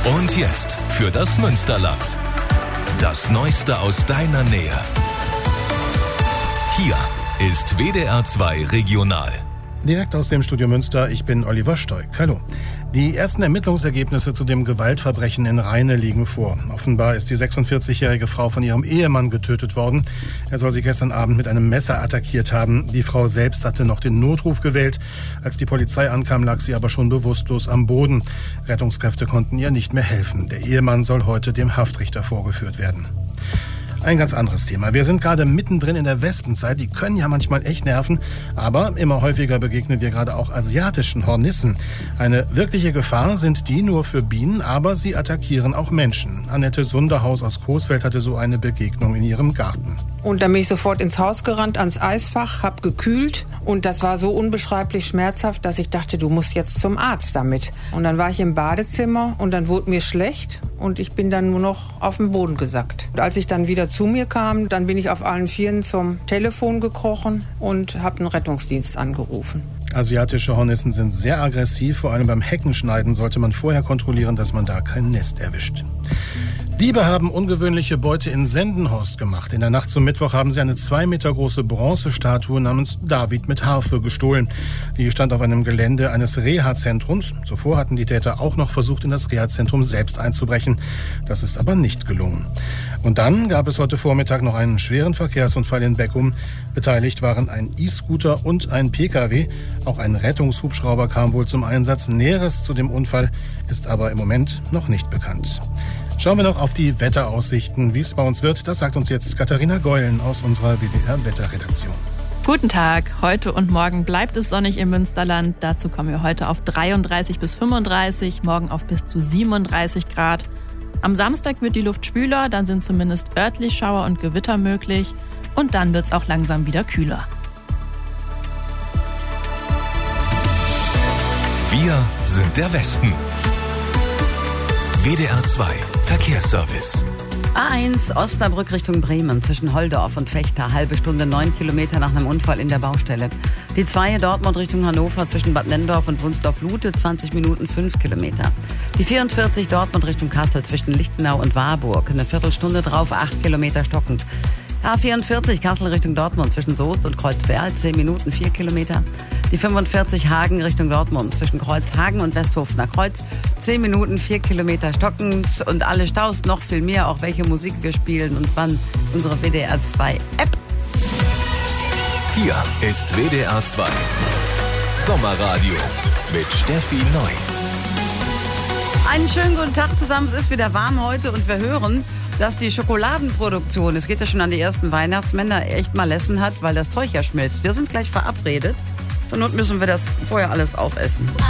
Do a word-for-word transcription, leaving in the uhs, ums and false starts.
Und jetzt für das Münsterland. Das Neueste aus deiner Nähe. Hier ist W D R zwei Regional. Direkt aus dem Studio Münster, ich bin Oliver Stoik. Hallo. Die ersten Ermittlungsergebnisse zu dem Gewaltverbrechen in Rheine liegen vor. Offenbar ist die sechsundvierzigjährige Frau von ihrem Ehemann getötet worden. Er soll sie gestern Abend mit einem Messer attackiert haben. Die Frau selbst hatte noch den Notruf gewählt. Als die Polizei ankam, lag sie aber schon bewusstlos am Boden. Rettungskräfte konnten ihr nicht mehr helfen. Der Ehemann soll heute dem Haftrichter vorgeführt werden. Ein ganz anderes Thema. Wir sind gerade mittendrin in der Wespenzeit. Die können ja manchmal echt nerven. Aber immer häufiger begegnen wir gerade auch asiatischen Hornissen. Eine wirkliche Gefahr sind die nur für Bienen, aber sie attackieren auch Menschen. Annette Sunderhaus aus Coesfeld hatte so eine Begegnung in ihrem Garten. Und dann bin ich sofort ins Haus gerannt, ans Eisfach, hab gekühlt. Und das war so unbeschreiblich schmerzhaft, dass ich dachte, du musst jetzt zum Arzt damit. Und dann war ich im Badezimmer und dann wurde mir schlecht. Und ich bin dann nur noch auf den Boden gesackt. Und als ich dann wieder zu mir kam, dann bin ich auf allen Vieren zum Telefon gekrochen und habe einen Rettungsdienst angerufen. Asiatische Hornissen sind sehr aggressiv. Vor allem beim Heckenschneiden sollte man vorher kontrollieren, dass man da kein Nest erwischt. Diebe haben ungewöhnliche Beute in Sendenhorst gemacht. In der Nacht zum Mittwoch haben sie eine zwei Meter große Bronzestatue namens David mit Harfe gestohlen. Die stand auf einem Gelände eines Reha-Zentrums. Zuvor hatten die Täter auch noch versucht, in das Reha-Zentrum selbst einzubrechen. Das ist aber nicht gelungen. Und dann gab es heute Vormittag noch einen schweren Verkehrsunfall in Beckum. Beteiligt waren ein E-Scooter und ein Pkw. Auch ein Rettungshubschrauber kam wohl zum Einsatz. Näheres zu dem Unfall ist aber im Moment noch nicht bekannt. Schauen wir noch auf die Wetteraussichten. Wie es bei uns wird, das sagt uns jetzt Katharina Geulen aus unserer W D R-Wetterredaktion. Guten Tag. Heute und morgen bleibt es sonnig im Münsterland. Dazu kommen wir heute auf dreiunddreißig bis fünfunddreißig, morgen auf bis zu siebenunddreißig Grad. Am Samstag wird die Luft schwüler, dann sind zumindest örtlich Schauer und Gewitter möglich. Und dann wird es auch langsam wieder kühler. Wir sind der Westen. W D R zwei Verkehrsservice. A eins Osnabrück Richtung Bremen zwischen Holdorf und Vechta. Halbe Stunde, neun Kilometer nach einem Unfall in der Baustelle. Die zwei Dortmund Richtung Hannover zwischen Bad Nennendorf und Wunsdorf-Lute, zwanzig Minuten, fünf Kilometer. Die vierundvierzig Dortmund Richtung Kassel zwischen Lichtenau und Warburg. Eine Viertelstunde drauf, acht Kilometer stockend. A vierundvierzig Kassel Richtung Dortmund zwischen Soest und Kreuzberg, zehn Minuten, vier Kilometer. Die fünfundvierzig Hagen Richtung Dortmund zwischen Kreuzhagen und Westhofener Kreuz, zehn Minuten, vier Kilometer stockend. Und alle Staus, noch viel mehr, auch welche Musik wir spielen und wann, unsere W D R zwei App. Hier ist W D R zwei Sommerradio mit Steffi Neu. Einen schönen guten Tag zusammen, es ist wieder warm heute und wir hören, dass die Schokoladenproduktion, es geht ja schon an die ersten Weihnachtsmänner, echt mal Lessen hat, weil das Zeug ja schmilzt. Wir sind gleich verabredet, zur Not müssen wir das vorher alles aufessen.